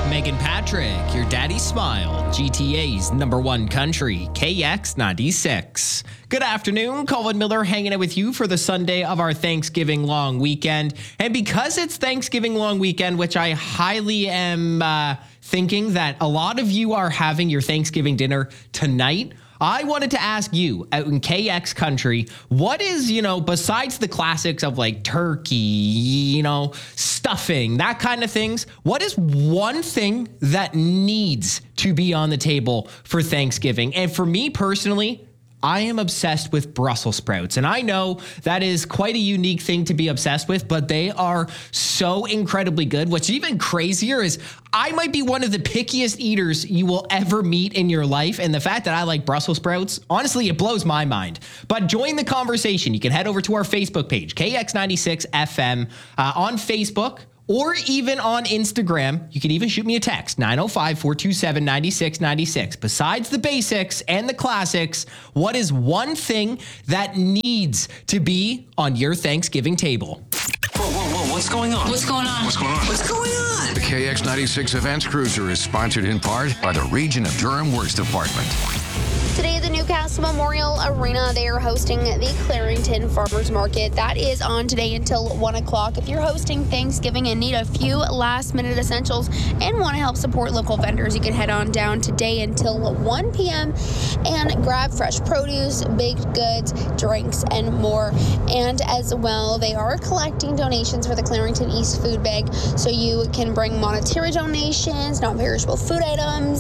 Megan Patrick, your daddy smile, GTA's #1 country, KX96. Good afternoon, Colin Miller hanging out with you for the Sunday of our Thanksgiving long weekend. And because it's Thanksgiving long weekend, which I highly am thinking that a lot of you are having your Thanksgiving dinner tonight, I wanted to ask you out in KX country, what is, besides the classics of like turkey, stuffing, that kind of things, what is one thing that needs to be on the table for Thanksgiving? And for me personally, I am obsessed with Brussels sprouts. And I know that is quite a unique thing to be obsessed with, but they are so incredibly good. What's even crazier is I might be one of the pickiest eaters you will ever meet in your life. And the fact that I like Brussels sprouts, honestly, it blows my mind. But join the conversation. You can head over to our Facebook page, KX96FM, on Facebook, or even on Instagram. You can even shoot me a text, 905-427-9696. Besides the basics and the classics, what is one thing that needs to be on your Thanksgiving table? Whoa, what's going on? What's going on? What's going on? What's going on? The KX96 Events Cruiser is sponsored in part by the Region of Durham Works Department. Today at the Newcastle Memorial Arena, they are hosting the Clarington Farmers Market. That is on today until 1 o'clock. If you're hosting Thanksgiving and need a few last-minute essentials and want to help support local vendors, you can head on down today until 1 p.m. and grab fresh produce, baked goods, drinks, and more. And as well, they are collecting donations for the Clarington East Food Bank, so you can bring monetary donations, non-perishable food items,